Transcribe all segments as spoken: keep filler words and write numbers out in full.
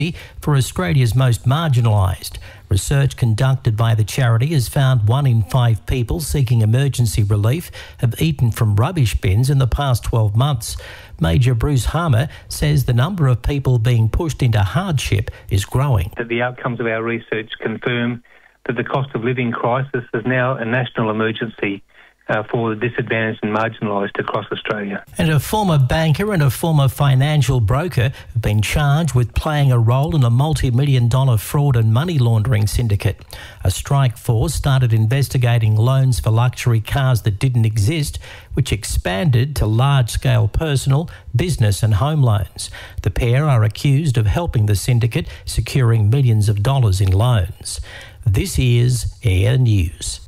for Australia's most marginalised. Research conducted by the charity has found one in five people seeking emergency relief have eaten from rubbish bins in the past twelve months. Major Bruce Harmer says the number of people being pushed into hardship is growing. The outcomes of our research confirm that the cost of living crisis is now a national emergency Uh, for the disadvantaged and marginalised across Australia. And a former banker and a former financial broker have been charged with playing a role in a multi-million dollar fraud and money laundering syndicate. A strike force started investigating loans for luxury cars that didn't exist, which expanded to large-scale personal, business and home loans. The pair are accused of helping the syndicate securing millions of dollars in loans. This is Air News.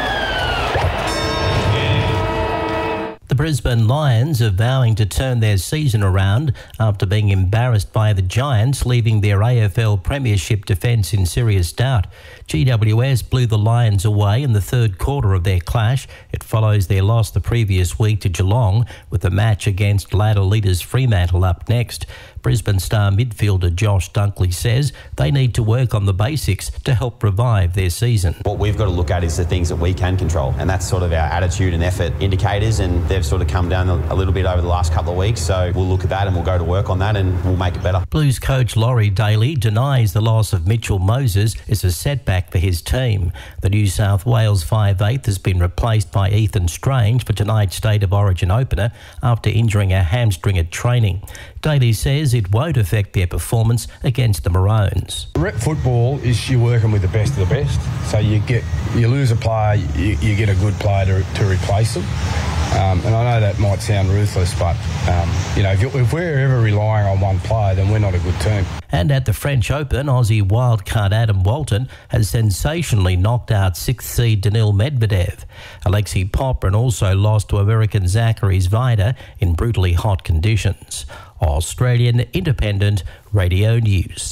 The Brisbane Lions are vowing to turn their season around after being embarrassed by the Giants, leaving their A F L Premiership defence in serious doubt. G W S blew the Lions away in the third quarter of their clash. It follows their loss the previous week to Geelong, with the match against ladder leaders Fremantle up next. Brisbane star midfielder Josh Dunkley says they need to work on the basics to help revive their season. What we've got to look at is the things that we can control, and that's sort of our attitude and effort indicators, and they've sort of come down a little bit over the last couple of weeks, so we'll look at that and we'll go to work on that and we'll make it better. Blues coach Laurie Daly denies the loss of Mitchell Moses is a setback for his team. The New South Wales five eighth has been replaced by Ethan Strange for tonight's State of Origin opener after injuring a hamstring at training. Daly says it won't affect their performance against the Maroons. Rep football is you're working with the best of the best. So you get you lose a player, you, you get a good player to, to replace them. Um, and I know that might sound ruthless, but um, you know, if, you, if we're ever relying on one player, then we're not a good team. And at the French Open, Aussie wildcard Adam Walton has sensationally knocked out sixth seed Daniil Medvedev. Alexei Popyrin also lost to American Zachary Zvider in brutally hot conditions. Australian Independent Radio News.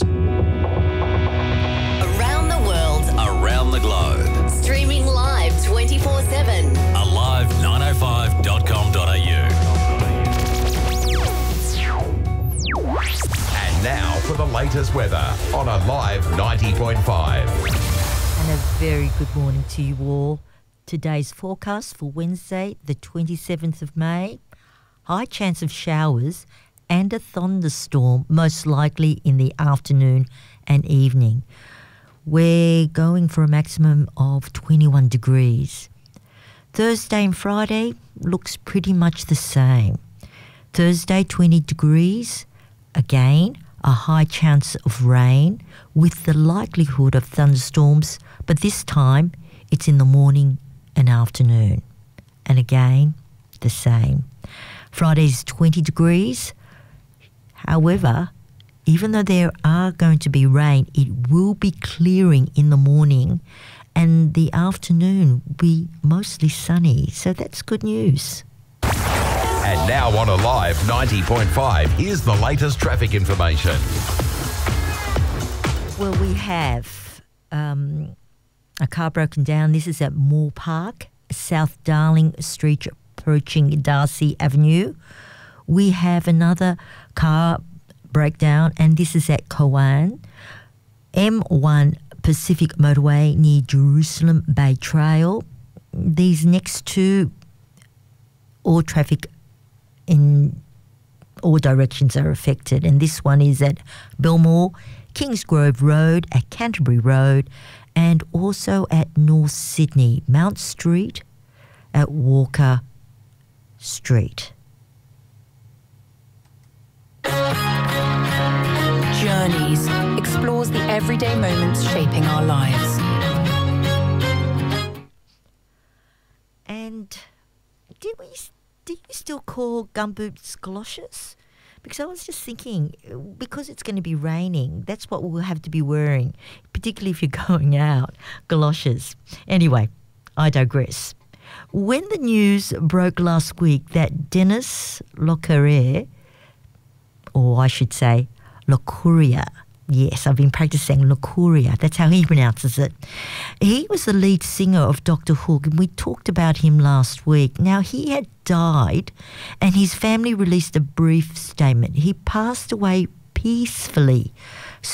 Around the world, around the globe, streaming live twenty-four seven. alive nine oh five dot com dot a u. And now for the latest weather on Alive ninety point five. And a very good morning to you all. Today's forecast for Wednesday, the twenty-seventh of May. High chance of showers and a thunderstorm, most likely in the afternoon and evening. We're going for a maximum of twenty-one degrees. Thursday and Friday looks pretty much the same. Thursday, twenty degrees. Again, a high chance of rain with the likelihood of thunderstorms, but this time it's in the morning and afternoon. And again, the same. Friday's twenty degrees. However, even though there are going to be rain, it will be clearing in the morning and the afternoon will be mostly sunny. So that's good news. And now on Alive ninety point five, here's the latest traffic information. Well, we have um, a car broken down. This is at Moore Park, South Darling Street, approaching Darcy Avenue. We have another car breakdown, and this is at Cowan, M one Pacific Motorway near Jerusalem Bay Trail. These next two, all traffic in all directions are affected, and this one is at Belmore, Kingsgrove Road, at Canterbury Road, and also at North Sydney, Mount Street, at Walker Street. Journeys explores the everyday moments shaping our lives. And did we? Did you still call gumboots galoshes? Because I was just thinking, because it's going to be raining, that's what we'll have to be wearing, particularly if you're going out, galoshes. Anyway, I digress. When the news broke last week that Denis Locuria, or I should say Locuria, yes, I've been practicing Locuria, that's how he pronounces it. He was the lead singer of Doctor Hook, and we talked about him last week. Now, he had died, and his family released a brief statement. He passed away peacefully.